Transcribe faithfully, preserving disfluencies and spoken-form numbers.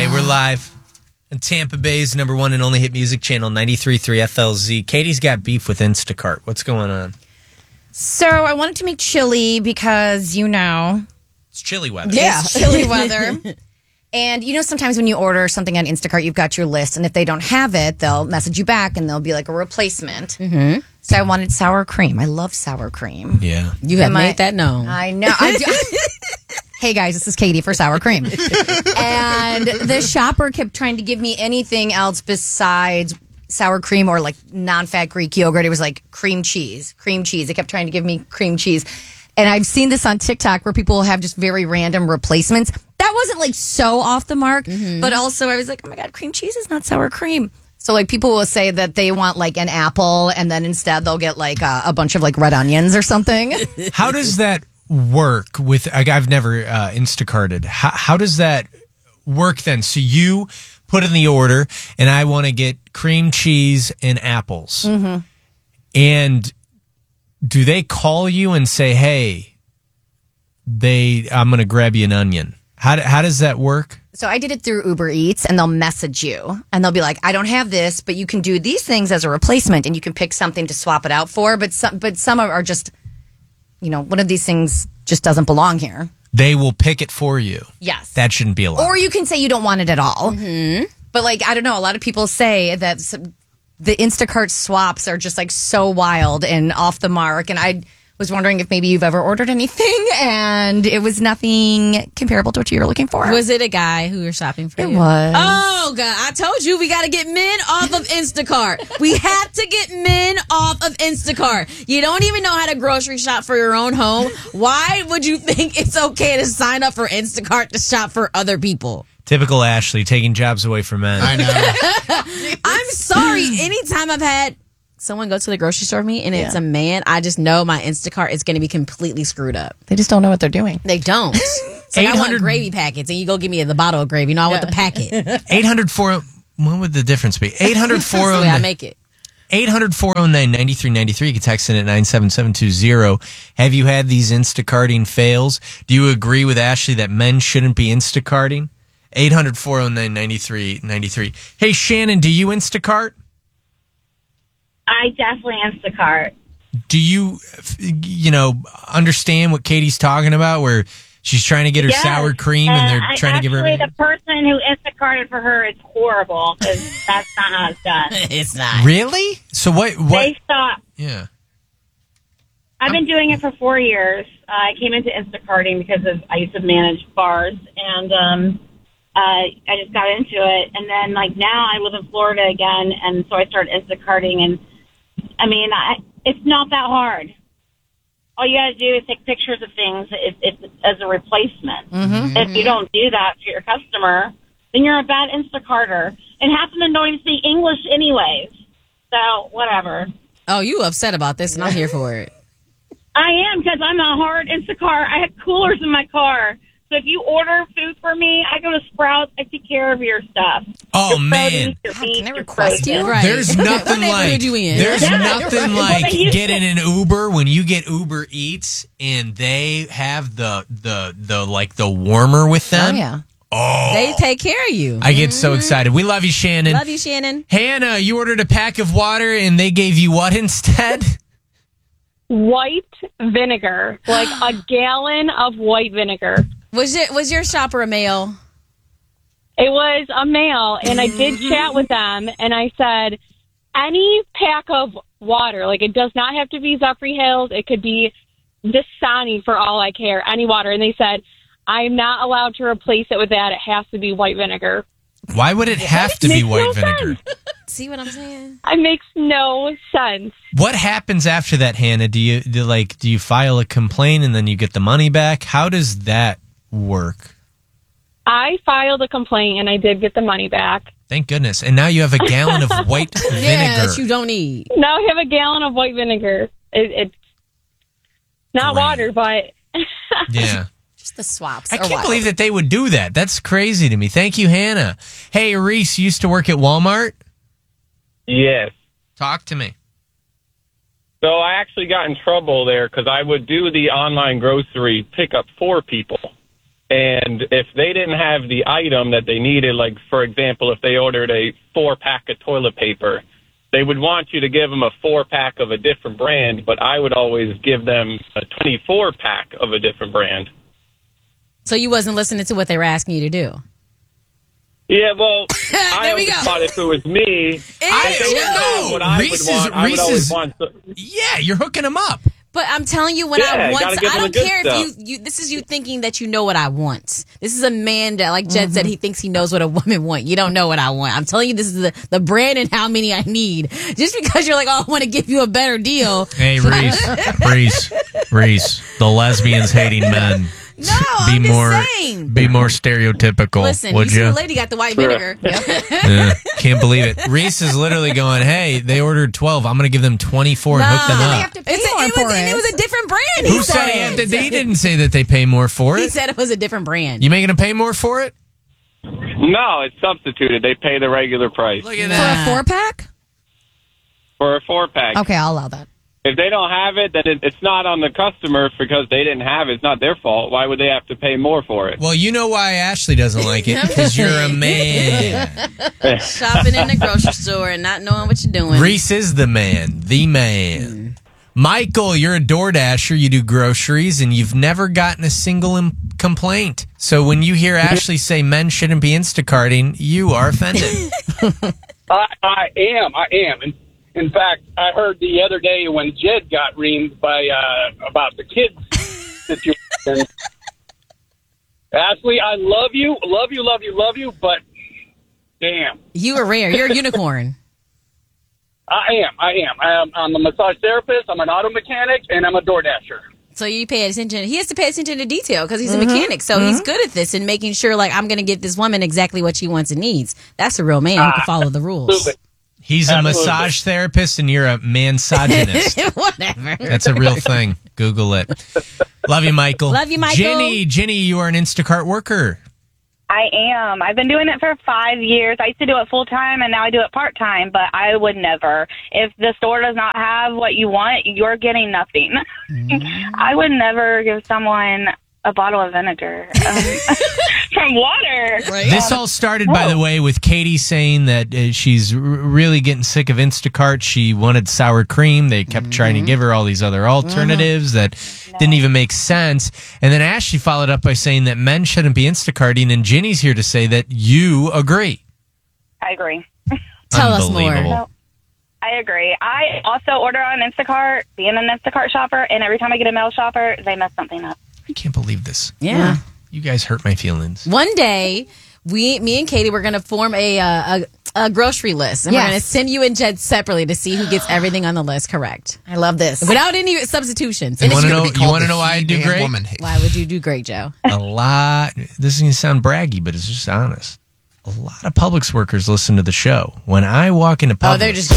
right, we're live on Tampa Bay's number one and only hit music channel, ninety-three point three F L Z. Katie's got beef with Instacart. What's going on? So I wanted to make chili because, you know... It's chilly weather. Yeah, it's chilly weather. And, you know, sometimes when you order something on Instacart, you've got your list, and if they don't have it, they'll message you back, and they'll be like a replacement. Mm-hmm. So I wanted sour cream. I love sour cream. Yeah. You have Am made I, that known. I know. I do. Hey, guys, this is Katie for sour cream. And the shopper kept trying to give me anything else besides sour cream or like non-fat Greek yogurt. It was like cream cheese, cream cheese. They kept trying to give me cream cheese. And I've seen this on TikTok where people have just very random replacements. That wasn't like so off the mark, mm-hmm. but also I was like, oh my God, cream cheese is not sour cream. So like people will say that they want like an apple and then instead they'll get like a, a bunch of like red onions or something. How does that work with, like, I've never uh, Instacarted. How, how does that work then? So you put in the order and I want to get cream cheese and apples. Mm-hmm. And do they call you and say, hey, they, I'm going to grab you an onion? How, do, how does that work? So I did it through Uber Eats, and they'll message you, and they'll be like, I don't have this, but you can do these things as a replacement, and you can pick something to swap it out for. But some, but some are just, you know, one of these things just doesn't belong here. They will pick it for you. Yes. That shouldn't be allowed. Or you can say you don't want it at all. Mm-hmm. But, like, I don't know. A lot of people say that some, the Instacart swaps are just, like, so wild and off the mark. And I was wondering if maybe you've ever ordered anything and it was nothing comparable to what you were looking for. Was it a guy who you were shopping for? It you? was. Oh, God. I told you we got to get men off of Instacart. We have to get men off of Instacart. You don't even know how to grocery shop for your own home. Why would you think it's okay to sign up for Instacart to shop for other people? Typical Ashley, taking jobs away from men. I know. I'm sorry. Anytime I've had someone go to the grocery store with me and it's Yeah. a man, I just know my Instacart is going to be completely screwed up. They just don't know what they're doing. They don't. So I want gravy packets, and you go give me the bottle of gravy. No, I want the packet. eight hundred four What would the difference be? eight hundred four That's the way I make it. eight hundred four oh nine ninety-three ninety-three. You can text in at nine seven seven two zero. Have you had these Instacarting fails? Do you agree with Ashley that men shouldn't be Instacarting? eight hundred four oh nine ninety-three ninety-three. Hey, Shannon, do you Instacart? I definitely Instacart. Do you, you know, understand what Katie's talking about, where she's trying to get her Yes, sour cream and they're I- trying to give her... Actually, the person who Instacarted for her is horrible because that's not how it's done. It's not. Really? So what... what? They stop. Yeah. I've been doing it for four years. Uh, I came into Instacarting because of I used to manage bars, and um, uh, I just got into it. And then, like, now I live in Florida again, and so I started Instacarting. And, I mean, I, it's not that hard. All you got to do is take pictures of things if, if, as a replacement. Mm-hmm. If you don't do that for your customer, then you're a bad Instacarter. And half of them don't even speak English anyways. So, whatever. Oh, you upset about this, and I'm here for it. I am, because I'm a hard Instacart. I have coolers in my car. So if you order food for me, I go to Sprouts. I take care of your stuff. Oh, Your man. produce, your God, meat, can I your request frozen. you? Right. There's nothing What like neighborhood you in? there's Yeah, nothing right. like Well, they used getting to- an Uber when you get Uber Eats and they have the the the like the warmer with them. Oh, yeah. Oh, They take care of you. I get so excited. We love you, Shannon. Love you, Shannon. Hannah, you ordered a pack of water and they gave you what instead? White vinegar, like a gallon of white vinegar. Was it was your shopper a male? It was a male, and I did chat with them, and I said, any pack of water, like it does not have to be Zephyr Hills, it could be Dasani for all I care, any water. And they said, I'm not allowed to replace it with that. It has to be white vinegar. Why would it have to be Makes white no vinegar? sense. See what I'm saying? It makes no sense. What happens after that, Hannah? Do you do like do you file a complaint and then you get the money back? How does that work? I filed a complaint, and I did get the money back. Thank goodness. And now you have a gallon of white Yeah, vinegar. that you don't need. Now I have a gallon of white vinegar. It, it's not Great. water, but... Yeah. Just the swaps. I are can't wild. believe that they would do that. That's crazy to me. Thank you, Hannah. Hey, Reese, you used to work at Walmart? Yes. Talk to me. So I actually got in trouble there because I would do the online grocery pickup for people. And if they didn't have the item that they needed, like, for example, if they ordered a four-pack of toilet paper, they would want you to give them a four-pack of a different brand, but I would always give them a twenty-four pack of a different brand. So you wasn't listening to what they were asking you to do. Yeah, well, I There we always go. thought if it was me, I if they don't would know. what I Reese's- would want, I would always Reese's- want. The, Yeah, you're hooking them up. But I'm telling you, when Yeah, I want, gotta to, give I them don't the good care stuff. if you, you. This is you thinking that you know what I want. This is a man that, like Jed said, he thinks he knows what a woman wants. You don't know what I want. I'm telling you, this is the, the brand and how many I need. Just because you're like, oh, I want to give you a better deal. Hey, Reese, Reese, Reese. The lesbians hating men. No, Be I'm just more, saying. be more stereotypical. Listen, would you see you? the lady got the white vinegar. Yeah, can't believe it. Reese is literally going, "Hey, they ordered twelve. I'm going to give them twenty-four and hook them No, up." They have to pay It's a, more it, for was, it. it was a different brand. Who he said said he, had to, he didn't say that they pay more for He it? said it was a different brand. You making them pay more for it? no, it's substituted. They pay the regular price Look at For that. a four pack? for a four-pack. Okay, I'll allow that. If they don't have it, then it, it's not on the customer because they didn't have it. It's not their fault. Why would they have to pay more for it? Well, you know why Ashley doesn't like it because you're a man. Shopping in the grocery store and not knowing what you're doing. Reese is the man, the man. Michael, you're a DoorDasher. You do groceries, and you've never gotten a single im- complaint. So when you hear Ashley say men shouldn't be Instacarting, you are offended. I, I am. I am. And in fact, I heard the other day when Jed got reamed by uh, about the kids situation. Ashley, I love you, love you, love you, love you, but damn, You are rare. You're a unicorn. I am. I am. I am. I'm a massage therapist. I'm an auto mechanic, and I'm a DoorDasher. So you pay attention. He has to pay attention to detail because he's a mechanic. So he's good at this and making sure, like, I'm going to get this woman exactly what she wants and needs. That's a real man who can follow the rules. Absolutely. He's a Absolutely. massage therapist, and you're a mansogynist. Whatever. That's a real thing. Google it. Love you, Michael. Love you, Michael. Ginny, Ginny, you are an Instacart worker. I am. I've been doing it for five years. I used to do it full time, and now I do it part time. But I would never. If the store does not have what you want, you're getting nothing. I would never give someone a bottle of vinegar um, from water. This all started, by the way, with Katie saying that uh, she's r- really getting sick of Instacart. She wanted sour cream. They kept trying to give her all these other alternatives that didn't even make sense. And then Ashley followed up by saying that men shouldn't be Instacarting. And Ginny's here to say that you agree. I agree. Tell us more. Unbelievable. I agree. I also order on Instacart, being an Instacart shopper, and every time I get a mail shopper, they mess something up. I can't believe this. Yeah. You guys hurt my feelings. One day, we, me and Katie, we're going to form a, uh, a a grocery list, and Yes. we're going to send you and Jed separately to see who gets everything on the list correct, I love this. without any substitutions. You And want to it's- know? Gonna be You called want to the know why I do He-Man great? Woman. why would you do great, Joe? A lot. This is going to sound braggy, but it's just honest. A lot of Publix workers listen to the show. When I walk into Publix, Oh, they're just